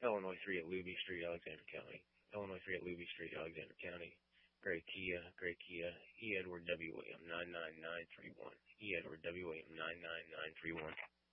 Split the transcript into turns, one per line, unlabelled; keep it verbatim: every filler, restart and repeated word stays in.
Illinois three at Luby Street, Alexander County. Illinois three at Luby Street, Alexander County. Gray Kia, Gray Kia, E. Edward W. William, nine nine nine three one. E. Edward W. William, nine nine nine three one.